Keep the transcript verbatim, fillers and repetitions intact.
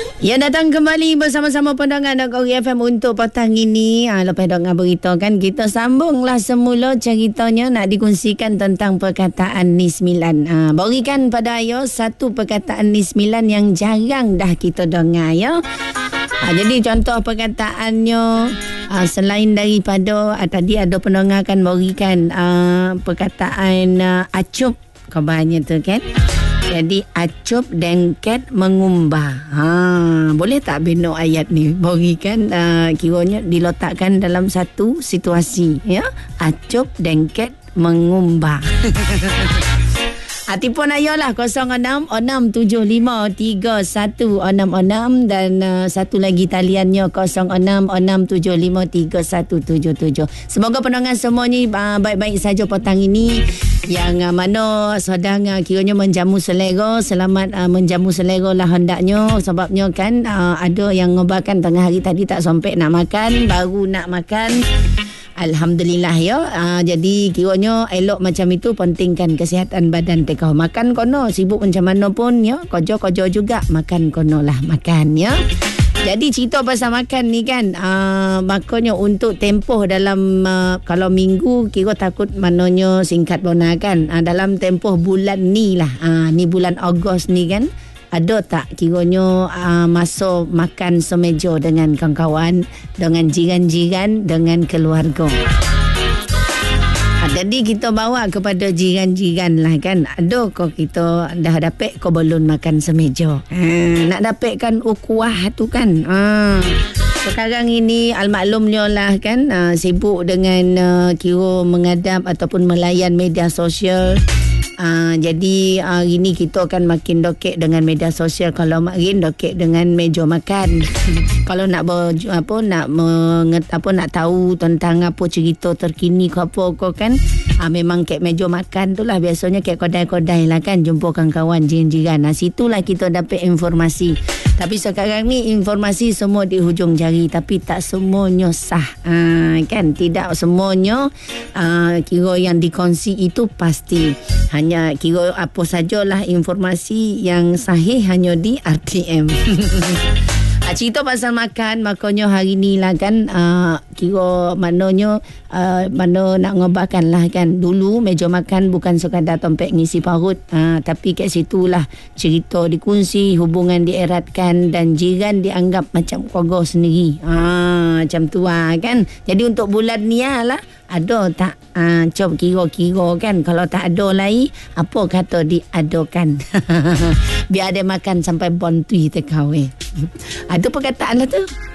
Ya, datang kembali bersama-sama pendengar Kori F M untuk petang ini. Ha, lepas dengar berita kan, kita sambunglah semula ceritanya nak dikongsikan tentang perkataan Ni Sembilan. Ha, berikan pada ayo satu perkataan Ni Sembilan yang jarang dah kita dengar ya. Ha, jadi contoh perkataannya, ha, selain daripada ha, tadi ada pendengar kan berikan ha, perkataan uh, acup kabarnya tu kan. Jadi acup dengket mengumbah. Ha, boleh tak bina ayat ni? Berikan uh, kiranya diletakkan dalam satu situasi ya. Acup dengket mengumbah. Ha, telefon ayolah kosong enam enam tujuh lima tiga satu enam enam dan uh, satu lagi taliannya kosong enam enam tujuh lima tiga satu tujuh tujuh. Semoga pendengar semuanya uh, baik-baik saja petang ini. Yang uh, mana sedang uh, kiranya menjamu selera, selamat uh, menjamu selera lah hendaknya. Sebabnya kan uh, ada yang ngobarkan tengah hari tadi tak sampai nak makan, baru nak makan. Alhamdulillah ya. Uh, jadi kiranya elok macam itu, pentingkan kesihatan badan tekau. Makan kono, sibuk macam mana pun ya, kerja-kerja juga makan kono lah makan ya. Jadi cerita pasal makan ni kan, uh, makanya untuk tempoh dalam uh, kalau minggu kira takut mananya singkat bona kan. Uh, dalam tempoh bulan ni lah, uh, ni bulan Ogos ni kan, ada tak kiranya uh, masa makan semeja dengan kawan-kawan, dengan jiran-jiran, dengan keluarga. Ha, jadi kita bawa kepada jiran-jiran lah kan. Ada kok kita dah dapat kau belum makan semeja. Ha, nak dapatkan ukuah tu kan. Ha. Sekarang ini almaklumnya lah kan, uh, sibuk dengan uh, kira mengadap ataupun melayan media sosial. Uh, jadi hari uh, ni kita akan makin dokek dengan media sosial. Kalau makin dokek dengan meja makan. Kalau nak ber, apa nak menget, apa nak tahu tentang apa cerita terkini ke apa kau kan, uh, memang kek meja makan tu lah biasanya, kek kedai-kedai lah kan, jumpa kawan-kawan jiran-jiran. Nah, situlah kita dapat informasi. Tapi sekarang ni informasi semua di hujung jari, tapi tak semuanya sah. Uh, kan tidak semuanya uh, kira yang dikongsi itu pasti. Hanya kira apa sajalah informasi yang sahih hanya di R T M. Cerita pasal makan, makanya hari ni lah kan, uh, kira maknanya uh, mana nak ngobarkan lah kan. Dulu meja makan bukan sekadar tempat ngisi parut, uh, tapi kat situ lah cerita dikongsi, hubungan dieratkan dan jiran dianggap macam keluarga sendiri. Uh, macam tu lah kan. Jadi untuk bulan ni lah, ada tak uh, cop kira-kira kan. Kalau tak ada lagi, apa kata diadakan. Biar dia makan sampai bontui tekau eh. Ada perkataan lah tu.